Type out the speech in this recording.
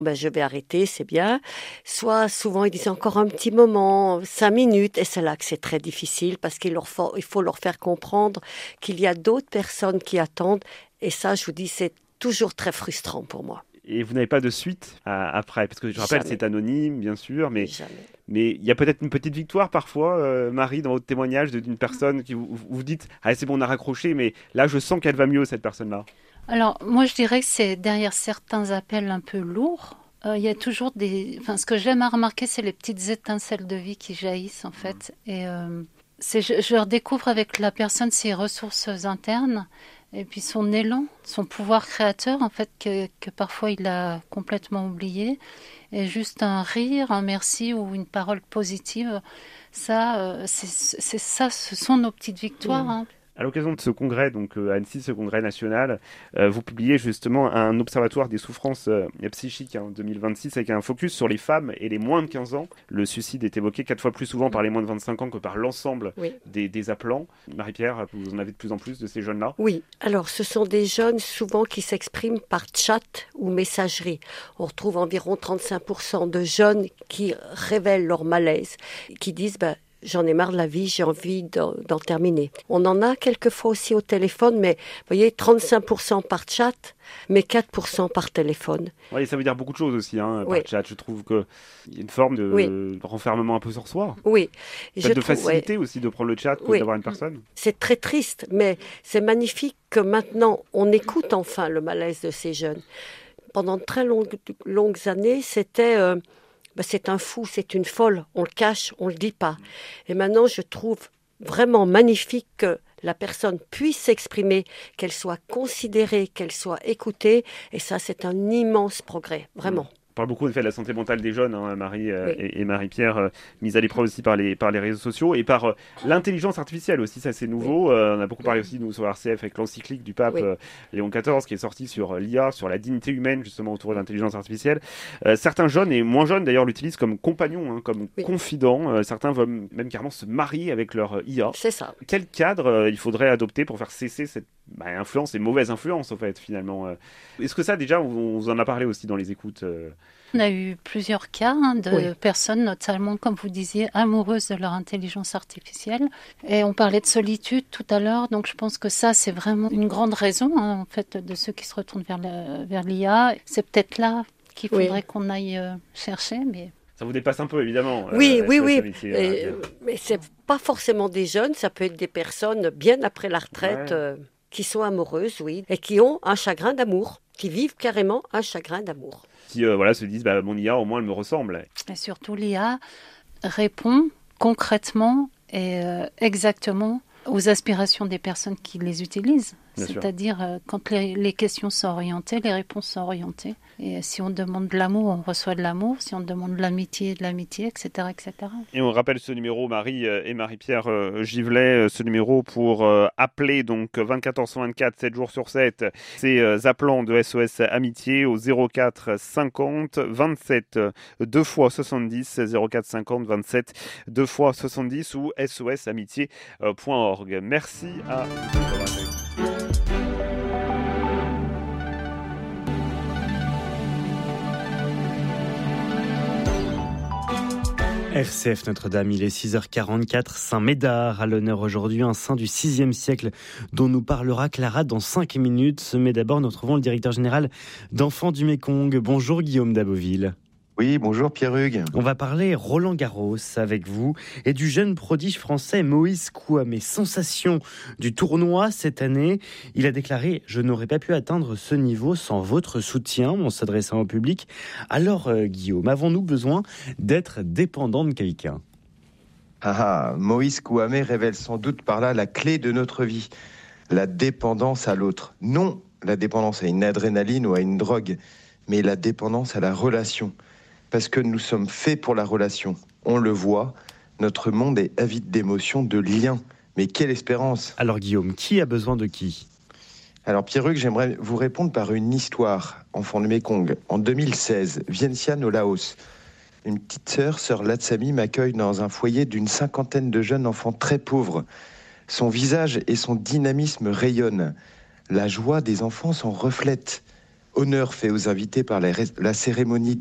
Ben, je vais arrêter, c'est bien. Soit souvent ils disent encore un petit moment, 5 minutes, et c'est là que c'est très difficile parce il faut leur faire comprendre qu'il y a d'autres personnes qui attendent. Et ça, je vous dis, c'est toujours très frustrant pour moi. Et vous n'avez pas de suite après, parce que je rappelle, Jamais, c'est anonyme, bien sûr, jamais. mais il y a peut-être une petite victoire parfois, Marie, dans votre témoignage d'une personne qui vous dites, ah c'est bon, on a raccroché, mais là je sens qu'elle va mieux, cette personne-là. Alors, moi, je dirais que c'est derrière certains appels un peu lourds. Il y a toujours Enfin, ce que j'aime à remarquer, c'est les petites étincelles de vie qui jaillissent, en fait. Et je redécouvre avec la personne ses ressources internes et puis son élan, son pouvoir créateur, en fait, que parfois il a complètement oublié. Et juste un rire, un merci ou une parole positive, ça, c'est ça, ce sont nos petites victoires, hein. À l'occasion de ce congrès, donc à Annecy, ce congrès national, vous publiez justement un observatoire des souffrances psychiques en 2026 avec un focus sur les femmes et les moins de 15 ans. Le suicide est évoqué 4 fois plus souvent par les moins de 25 ans que par l'ensemble Oui. des appelants. Marie-Pierre, vous en avez de plus en plus de ces jeunes-là? Oui, alors ce sont des jeunes souvent qui s'expriment par chat ou messagerie. On retrouve environ 35% de jeunes qui révèlent leur malaise, qui disent j'en ai marre de la vie, j'ai envie d'en terminer. On en a quelquefois aussi au téléphone, mais vous voyez, 35% par chat, mais 4% par téléphone. Oui, ça veut dire beaucoup de choses aussi, hein, par Oui. chat. Je trouve qu'il y a une forme de renfermement un peu sur soi. Oui. Peut-être de facilité aussi de prendre le chat que d'avoir une personne. C'est très triste, mais c'est magnifique que maintenant, on écoute enfin le malaise de ces jeunes. Pendant de très longues années, c'était... c'est un fou, c'est une folle, on le cache, on le dit pas. Et maintenant, je trouve vraiment magnifique que la personne puisse s'exprimer, qu'elle soit considérée, qu'elle soit écoutée. Et ça, c'est un immense progrès, vraiment. On parle beaucoup de la santé mentale des jeunes, hein, Marie Oui. et Marie-Pierre, mise à l'épreuve aussi par les réseaux sociaux et par l'intelligence artificielle aussi, ça c'est nouveau. Oui. On a beaucoup parlé aussi, nous, sur RCF, avec l'encyclique du pape Oui. Léon XIV, qui est sorti sur l'IA, sur la dignité humaine, justement, autour de l'intelligence artificielle. Certains jeunes, et moins jeunes d'ailleurs, l'utilisent comme compagnon, hein, comme confident. Certains veulent même carrément se marier avec leur IA. C'est ça. Quel cadre il faudrait adopter pour faire cesser cette influence et mauvaise influence, au fait, finalement Est-ce que ça, déjà, on vous en a parlé aussi dans les écoutes On a eu plusieurs cas de personnes, notamment, comme vous disiez, amoureuses de leur intelligence artificielle. Et on parlait de solitude tout à l'heure, donc je pense que ça, c'est vraiment une grande raison, en fait, de ceux qui se retournent vers l'IA. C'est peut-être là qu'il faudrait qu'on aille chercher, mais... Ça vous dépasse un peu, évidemment. Oui. Mais c'est pas forcément des jeunes, ça peut être des personnes bien après la retraite qui sont amoureuses, oui, et qui ont un chagrin d'amour, qui vivent carrément un chagrin d'amour. Qui se disent, mon IA, au moins, elle me ressemble. Et surtout, l'IA répond concrètement et exactement aux aspirations des personnes qui les utilisent. C'est-à-dire, quand les questions sont orientées, les réponses sont orientées. Et si on demande de l'amour, on reçoit de l'amour. Si on demande de l'amitié, etc., etc. Et on rappelle ce numéro, Marie et Marie-Pierre Givelet, ce numéro pour appeler donc 24 h sur 24, 7 jours sur 7, ces appelants de SOS Amitié au 04 50 27 2 fois 70, 04 50 27 2 fois 70 ou sosamitié.org. Merci à vous. RCF Notre-Dame, il est 6h44, Saint-Médard à l'honneur aujourd'hui, un saint du 6e siècle dont nous parlera Clara dans 5 minutes. Mais d'abord, nous retrouvons le directeur général d'Enfants du Mékong. Bonjour Guillaume Daboville. Oui, bonjour Pierre-Hugues. On va parler Roland-Garros avec vous et du jeune prodige français Moïse Kouamé. Sensation du tournoi cette année. Il a déclaré « Je n'aurais pas pu atteindre ce niveau sans votre soutien » en s'adressant au public. Alors Guillaume, avons-nous besoin d'être dépendants de quelqu'un ? Moïse Kouamé révèle sans doute par là la clé de notre vie. La dépendance à l'autre. Non la dépendance à une adrénaline ou à une drogue, mais la dépendance à la relation. Parce que nous sommes faits pour la relation. On le voit, notre monde est avide d'émotions, de liens. Mais quelle espérance! Alors Guillaume, qui a besoin de qui? Alors Pierre-Hugues, j'aimerais vous répondre par une histoire. Enfant du Mékong, en 2016, Vientiane au Laos. Une petite sœur Latsami, m'accueille dans un foyer d'une 50aine de jeunes enfants très pauvres. Son visage et son dynamisme rayonnent. La joie des enfants s'en reflète. Honneur fait aux invités par la cérémonie